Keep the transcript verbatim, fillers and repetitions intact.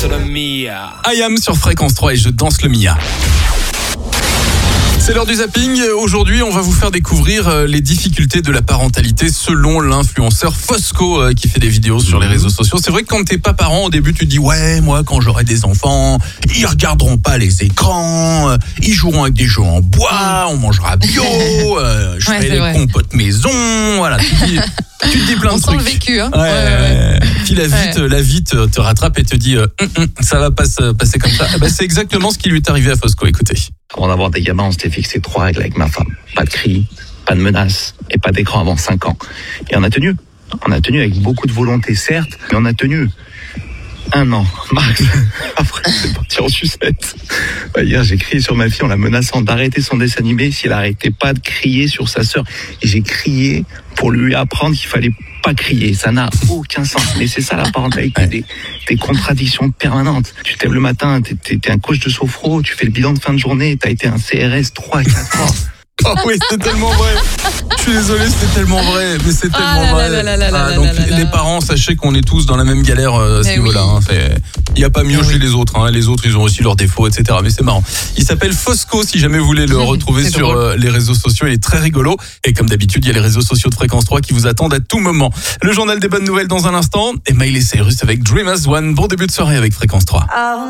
danse le Mia. I Am sur Fréquence trois et je danse le Mia. C'est l'heure du zapping. Aujourd'hui, on va vous faire découvrir les difficultés de la parentalité selon l'influenceur Fosco qui fait des vidéos sur les réseaux sociaux. C'est vrai que quand t'es pas parent, au début, tu te dis « Ouais, moi, quand j'aurai des enfants, ils regarderont pas les écrans, ils joueront avec des jeux en bois, on mangera bio, euh, je ouais, ferai les vrai. compotes maison. » Voilà, tu te dis, tu te dis plein On de sent trucs. le vécu, hein. Ouais, Ouais, ouais. Puis la vie, te, la vie te, te rattrape et te dit euh, hum, hum, ça va pas se passer comme ça. Eh ben, c'est exactement ce qui lui est arrivé à Fosco. Écoutez. Avant d'avoir des gamins, on s'était fixé trois règles avec ma femme. Pas de cris, pas de menaces et pas d'écran avant cinq ans. Et on a tenu. On a tenu avec beaucoup de volonté, certes, mais on a tenu un an, max. Après, c'est parti en sucette. Bah, hier, j'ai crié sur ma fille en la menaçant d'arrêter son dessin animé si elle arrêtait pas de crier sur sa sœur. Et j'ai crié pour lui apprendre qu'il fallait pas crier. Ça n'a aucun sens. Mais c'est ça la parentalité, des, des contradictions permanentes. Tu te lèves le matin, t'es, t'es, t'es un coach de sophro, tu fais le bilan de fin de journée, t'as été un C R S trois, quatre fois. Oh oui, c'est tellement vrai. Je suis désolé, c'est tellement vrai, mais c'est tellement Ah là vrai. là là là là Ah, là donc là là les là. parents, sachez qu'on est tous dans la même galère euh, à ce Mais niveau-là. oui. Hein. C'est- Il n'y a pas mieux Mais chez oui. les autres. Hein. Les autres, ils ont aussi leurs défauts, et cetera. Mais c'est marrant. Il s'appelle Fosco, si jamais vous voulez le retrouver C'est sur drôle. euh, les réseaux sociaux. Il est très rigolo. Et comme d'habitude, il y a les réseaux sociaux de Fréquence trois qui vous attendent à tout moment. Le journal des bonnes nouvelles dans un instant. Et Miley Cyrus avec Dream As One. Bon début de soirée avec Fréquence trois.